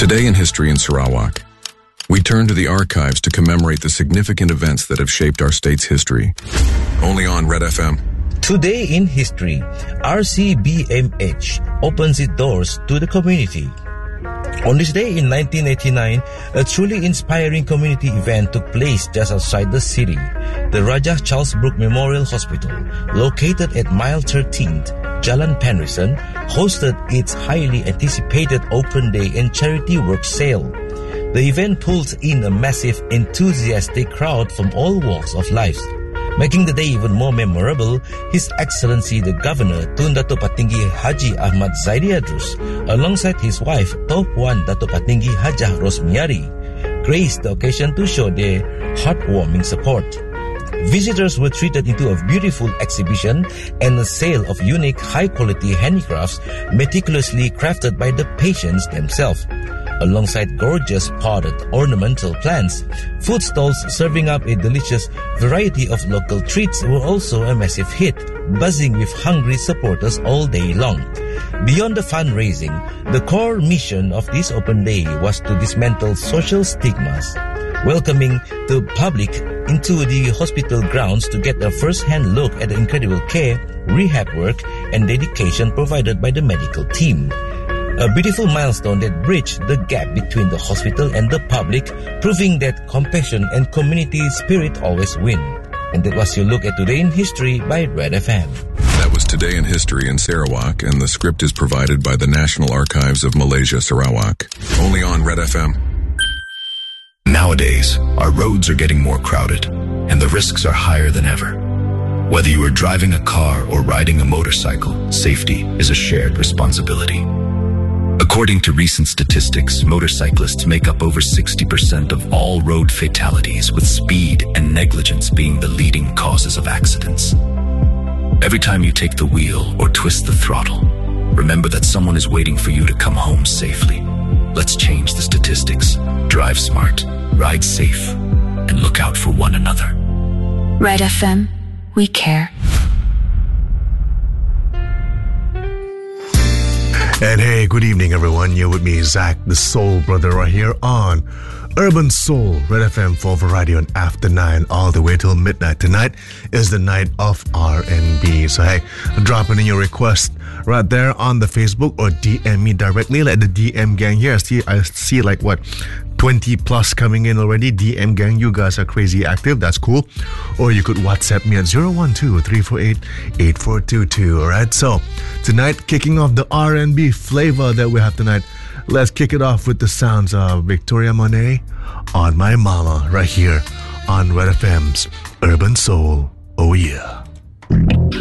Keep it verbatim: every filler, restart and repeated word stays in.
Today in History in Sarawak, we turn to the archives to commemorate the significant events that have shaped our state's history. Only on Red F M. Today in History, R C B M H opens its doors to the community. On this day in nineteen eighty-nine, a truly inspiring community event took place just outside the city. The Raja Charles Brooke Memorial Hospital, located at mile thirteen, Jalan Penrison, hosted its highly anticipated open day and charity work sale. The event pulled in a massive, enthusiastic crowd from all walks of life. Making the day even more memorable, His Excellency the Governor Tun Dato' Patinggi Haji Ahmad Zaidi Adrus, alongside his wife Toh Puan Dato' Patinggi Hajah Rosmiari, graced the occasion to show their heartwarming support. Visitors were treated into a beautiful exhibition and a sale of unique, high-quality handicrafts meticulously crafted by the patients themselves. Alongside gorgeous potted ornamental plants, food stalls serving up a delicious variety of local treats were also a massive hit, buzzing with hungry supporters all day long. Beyond the fundraising, the core mission of this open day was to dismantle social stigmas, welcoming the public into the hospital grounds to get a first-hand look at the incredible care, rehab work, and dedication provided by the medical team. A beautiful milestone that bridged the gap between the hospital and the public, proving that compassion and community spirit always win. And that was your look at Today in History by Red F M. That was Today in History in Sarawak, and the script is provided by the National Archives of Malaysia, Sarawak. Only on Red F M. Nowadays, our roads are getting more crowded, and the risks are higher than ever. Whether you are driving a car or riding a motorcycle, safety is a shared responsibility. According to recent statistics, motorcyclists make up over sixty percent of all road fatalities, with speed and negligence being the leading causes of accidents. Every time you take the wheel or twist the throttle, remember that someone is waiting for you to come home safely. Let's change the statistics. Drive smart, ride safe, and look out for one another. Red F M, we care. And hey, good evening everyone. You're with me, Zach, the Soul Brother, right here on Urban Soul, Red F M for Variety on after nine, all the way till midnight. Tonight is the night of R and B. So hey, drop in your request right there on the Facebook or D M me directly, like the D M gang here. I see, I see like what, twenty plus coming in already. D M gang, you guys are crazy active. That's cool. Or you could WhatsApp me at zero one two, three four eight, eight four two two. Alright, so tonight, kicking off the R and B flavor that we have tonight, let's kick it off with the sounds of Victoria Monet on My Mama right here on Red F M's Urban Soul. Oh yeah.